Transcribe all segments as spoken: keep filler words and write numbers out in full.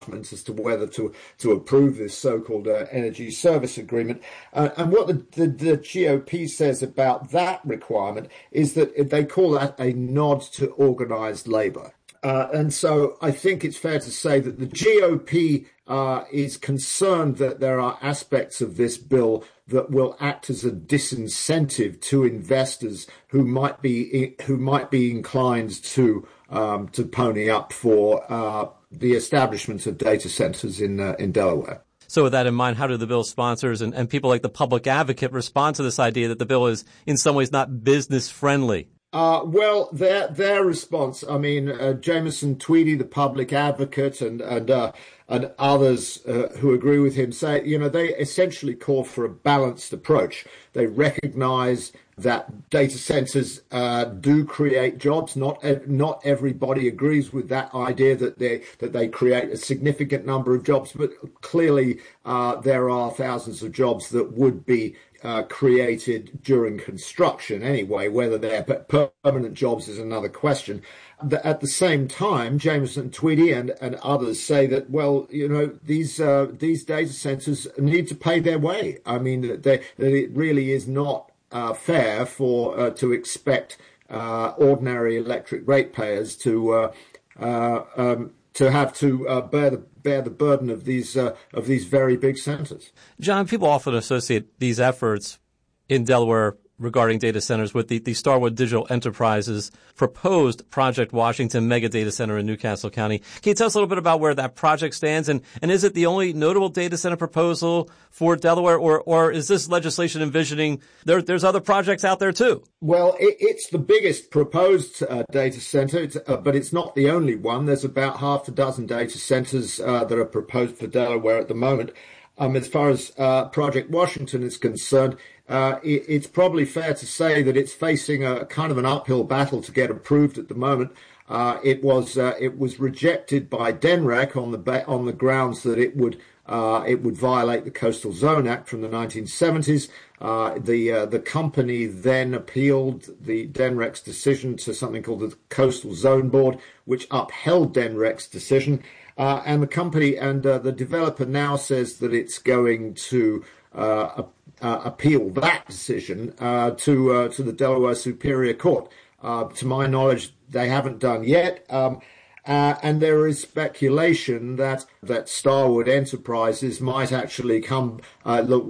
as to whether to to approve this so-called uh, energy service agreement. Uh, and what the, the, the G O P says about that requirement is that they call that a nod to organized labor. Uh, and so I think it's fair to say that the G O P uh, is concerned that there are aspects of this bill that will act as a disincentive to investors who might be who might be inclined to um, to pony up for uh, the establishment of data centers in uh, in Delaware. So with that in mind, how do the bill sponsors and, and people like the Public Advocate respond to this idea that the bill is in some ways not business friendly? Uh, well, their their response, I mean, uh, Jameson Tweedy, the Public Advocate, and and uh, and others uh, who agree with him say, you know, they essentially call for a balanced approach. They recognize that data centers uh, do create jobs. Not not everybody agrees with that idea that they that they create a significant number of jobs, but clearly uh, there are thousands of jobs that would be uh, created during construction anyway. Whether they're permanent jobs is another question. At the same time, Jameson Tweedy and, and others say that, well, you know, these uh, these data centers need to pay their way. I mean, that, they, that it really is not Uh, fair for uh, to expect uh, ordinary electric ratepayers to uh, uh, um, to have to uh, bear the bear the burden of these uh, of these very big centers. John, people often associate these efforts in Delaware regarding data centers with the, the Starwood Digital Enterprises proposed Project Washington mega data center in Newcastle County. Can you tell us a little bit about where that project stands? And, and is it the only notable data center proposal for Delaware, or, or is this legislation envisioning there, there's other projects out there too? Well, it, it's the biggest proposed uh, data center, it's, uh, but it's not the only one. There's about half a dozen data centers uh, that are proposed for Delaware at the moment. Um, as far as uh, Project Washington is concerned, uh, it, it's probably fair to say that it's facing a kind of an uphill battle to get approved at the moment. Uh, it was uh, it was rejected by D E N R E C on the ba- on the grounds that it would uh, it would violate the Coastal Zone Act from the nineteen seventies. Uh, the uh, the company then appealed the D E N R E C's decision to something called the Coastal Zone Board, which upheld D E N R E C's decision. Uh, and the company and uh, the developer now says that it's going to uh, uh, appeal that decision uh, to uh, to the Delaware Superior Court. Uh, to my knowledge, they haven't done yet. Um, uh, and there is speculation that that Starwood Enterprises might actually come uh, look,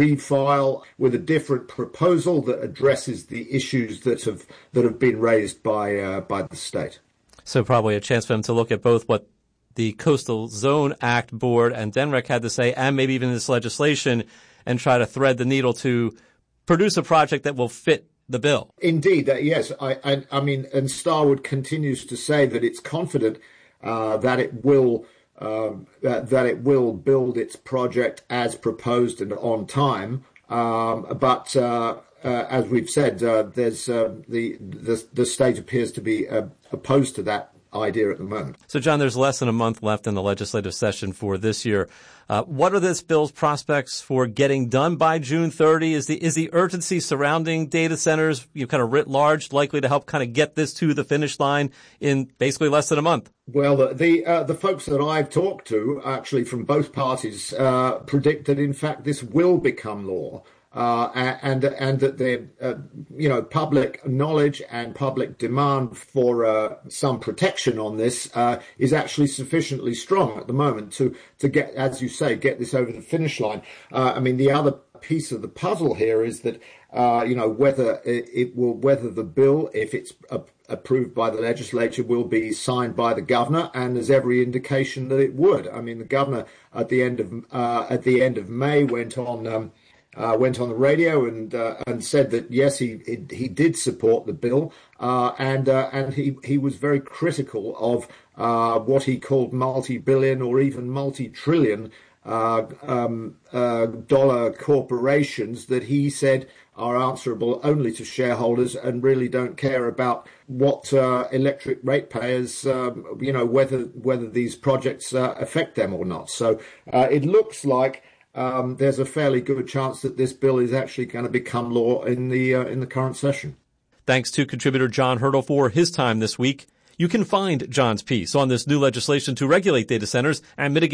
refile with a different proposal that addresses the issues that have that have been raised by uh, by the state. So probably a chance for them to look at both what the Coastal Zone Act Board and D E N R E C had to say, and maybe even this legislation, and try to thread the needle to produce a project that will fit the bill. Indeed, uh, yes. I, I, I mean, and Starwood continues to say that it's confident uh, that it will um, that, that it will build its project as proposed and on time. Um, but uh, uh, as we've said, uh, there's uh, the, the the state appears to be uh, opposed to that idea at the moment. So, John, there's less than a month left in the legislative session for this year. Uh, what are this bill's prospects for getting done by June thirtieth? Is the is the urgency surrounding data centers, you know, kind of writ large, likely to help kind of get this to the finish line in basically less than a month? Well, the the, uh, the folks that I've talked to, actually from both parties, uh, predict that in fact this will become law. Uh, and and that the uh, you know public knowledge and public demand for uh, some protection on this uh, is actually sufficiently strong at the moment to to get, as you say, get this over the finish line. Uh, I mean, the other piece of the puzzle here is that uh, you know whether it, it will whether the bill, if it's a, approved by the legislature, will be signed by the governor, and there's every indication that it would. I mean, the governor at the end of uh, at the end of May went on. Um, Uh, went on the radio and uh, and said that yes, he he, he did support the bill, uh, and uh, and he, he was very critical of uh, what he called multi-billion or even multi-trillion uh, um, uh, dollar corporations that he said are answerable only to shareholders and really don't care about what uh, electric ratepayers, um, you know, whether whether these projects uh, affect them or not. So uh, it looks like. Um, there's a fairly good chance that this bill is actually going to become law in the uh, in the current session. Thanks to contributor John Hurdle for his time this week. You can find John's piece on this new legislation to regulate data centers and mitigate